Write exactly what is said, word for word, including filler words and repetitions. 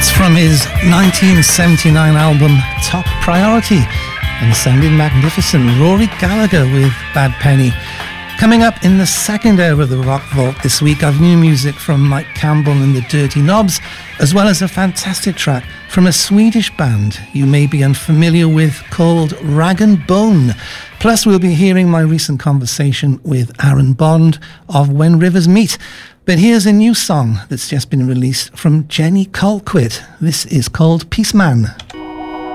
That's from his nineteen seventy-nine album Top Priority, and sounding magnificent. Rory Gallagher with Bad Penny. Coming up in the second hour of the Rock Vault this week, I've new music from Mike Campbell and the Dirty Knobs, as well as a fantastic track from a Swedish band you may be unfamiliar with called Rag and Bone. Plus, we'll be hearing my recent conversation with Aaron Bond of When Rivers Meet. But here's a new song that's just been released from Jenny Colquitt. This is called Peace Man.